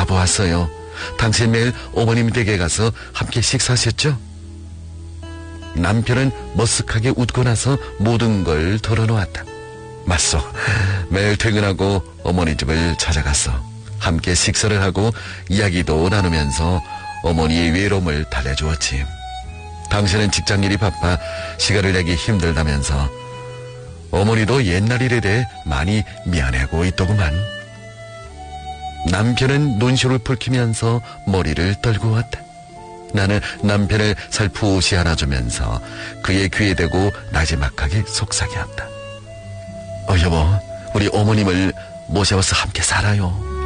알아보았어요. 당신 매일 어머님 댁에 가서 함께 식사하셨죠? 남편은 머쓱하게 웃고 나서 모든 걸 털어놓았다. 맞소. 매일 퇴근하고 어머니 집을 찾아갔어. 함께 식사를 하고 이야기도 나누면서 어머니의 외로움을 달래주었지. 당신은 직장일이 바빠 시간을 내기 힘들다면서 어머니도 옛날 일에 대해 많이 미안해하고 있더구만. 남편은 눈시울을 붉히면서 머리를 떨고 왔다. 나는 남편을 살포시 안아주면서 그의 귀에 대고 나지막하게 속삭였다. 여보, 우리 어머님을 모셔와서 함께 살아요.